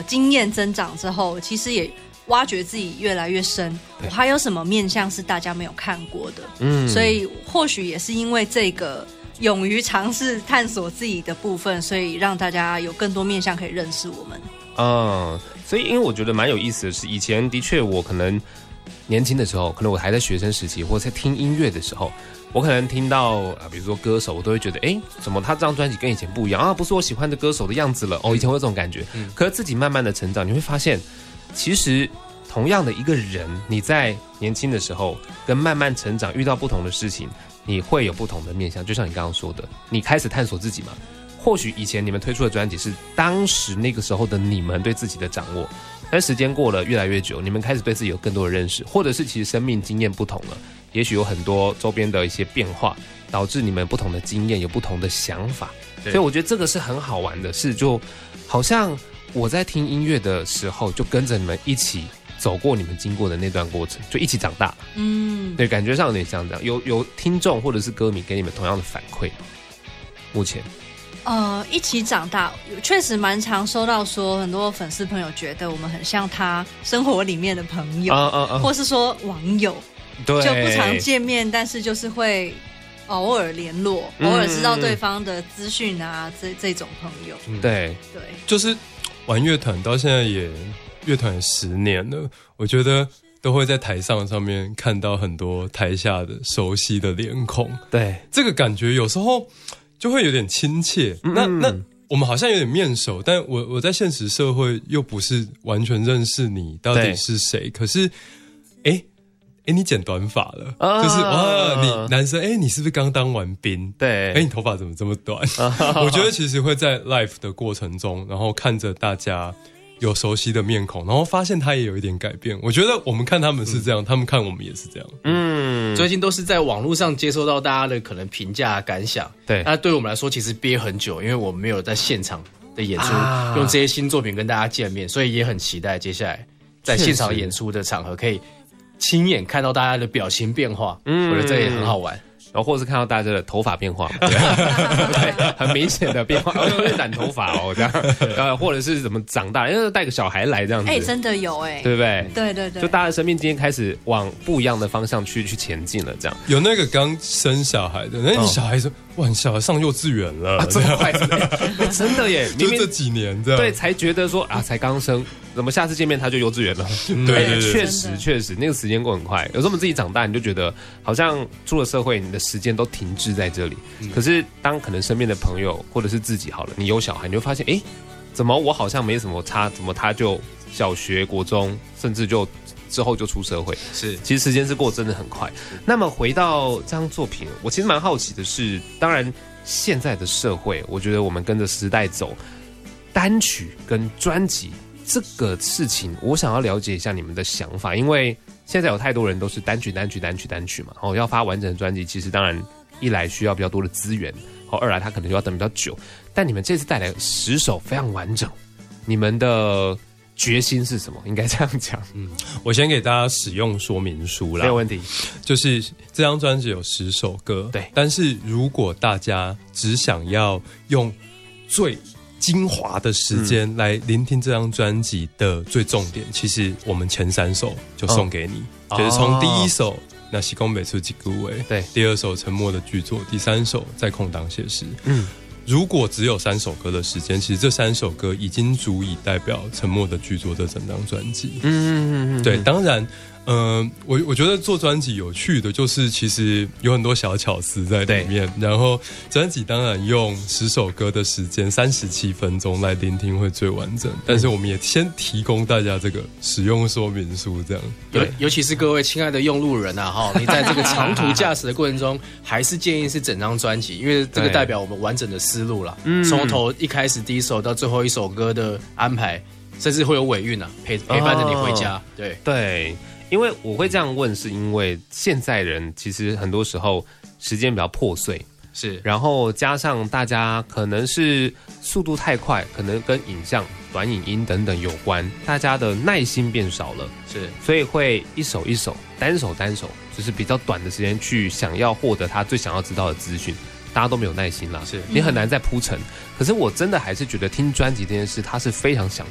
经验增长之后，其实也挖掘自己越来越深，我还有什么面向是大家没有看过的，所以或许也是因为这个勇于尝试探索自己的部分，所以让大家有更多面向可以认识我们。 所以因为我觉得蛮有意思的是，以前的确我可能年轻的时候，可能我还在学生时期，或者在听音乐的时候，我可能听到比如说歌手，我都会觉得怎么他这张专辑跟以前不一样啊，不是我喜欢的歌手的样子了以前会有这种感觉。可是自己慢慢的成长，你会发现其实同样的一个人，你在年轻的时候跟慢慢成长遇到不同的事情，你会有不同的面向。就像你刚刚说的，你开始探索自己嘛，或许以前你们推出的专辑是当时那个时候的你们对自己的掌握，但时间过了越来越久，你们开始对自己有更多的认识，或者是其实生命经验不同了，也许有很多周边的一些变化，导致你们不同的经验有不同的想法。所以我觉得这个是很好玩的事，就好像我在听音乐的时候，就跟着你们一起走过你们经过的那段过程，就一起长大。对，感觉上有点像这样。有听众或者是歌迷给你们同样的反馈吗？目前一起长大，确实蛮常收到说很多粉丝朋友觉得我们很像他生活里面的朋友，或是说网友， 对， 就不常见面，但是就是会偶尔联络，偶尔知道对方的资讯啊，这种朋友。 对， 就是玩乐团到现在乐团也10年了，我觉得都会在台上面看到很多台下的熟悉的脸孔。 对， 这个感觉有时候就会有点亲切。那我们好像有点面熟，但我在现实社会又不是完全认识你到底是谁。可是，你剪短发了，就是哇，你男生，你是不是刚当完兵？ 对， 你头发怎么这么短？我觉得其实会在 live 的过程中，然后看着大家有熟悉的面孔，然后发现他也有一点改变。我觉得我们看他们是这样，他们看我们也是这样。 最近都是在网络上接收到大家的可能评价感想。对，那对我们来说其实憋很久，因为我们没有在现场的演出，用这些新作品跟大家见面，所以也很期待接下来在现场演出的场合可以亲眼看到大家的表情变化。我觉得这也很好玩。 然后或者是看到大家的头发变化嘛，对，很明显的变化，染头发这样，或者是怎么长大，因为带个小孩来这样子， 真的有对不对？ 对， 就大家的生命今天开始往不一样的方向去前进了，这样。 有那个刚生小孩的，你小孩说，哇，你小孩上幼稚园了， 这么快，真的耶！ 就这几年这样， 对，才觉得说才刚生，怎么下次见面他就幼稚园了？ 对， 确实，那个时间过很快。有时候我们自己长大，你就觉得好像出了社会，你的时间都停滞在这里。可是当可能身边的朋友或者是自己好了，你有小孩，你会发现，怎么我好像没什么差，怎么他就小学、国中，甚至就之后就出社会。 是， 其实时间是过得真的很快。那么回到这张作品，我其实蛮好奇的是，当然现在的社会，我觉得我们跟着时代走，单曲跟专辑这个事情，我想要了解一下你们的想法，因为现在有太多人都是单曲嘛，要发完整的专辑，其实当然一来需要比较多的资源，二来他可能就要等比较久。但你们这次带来10首非常完整，你们的决心是什么？应该这样讲。 我先给大家使用说明书啦， 没有问题。 就是这张专辑有10首歌， 对。 但是如果大家只想要用最精华的时间来聆听这张专辑的最重点，其实我们前3首就送给你，就是从第1首那西宫北出几个位， 对， 第2首沉默的剧作，第3首在空档写诗。如果只有3首歌的时间，其实这3首歌已经足以代表沉默的剧作这整张专辑。对，当然。我觉得做专辑有趣的就是其实有很多小巧思在里面，然后专辑当然用10首歌的时间37分钟来聆听会最完整，但是我们也先提供大家这个使用说明书，这样。 尤其是各位亲爱的用路人啊，你在这个长途驾驶的过程中，还是建议是整张专辑，因为这个代表我们完整的思路啦。从头一开始第1首到最后1首歌的安排，甚至会有尾韵啊，陪伴着你回家。 对。因为我会这样问，是因为现在人其实很多时候时间比较破碎， 是， 然后加上大家可能是速度太快，可能跟影像、短影音等等有关，大家的耐心变少了， 是， 所以会一首一首、单首，就是比较短的时间去想要获得他最想要知道的资讯。大家都没有耐心啦， 是你很难再铺陈。可是我真的还是觉得听专辑这件事，它是非常享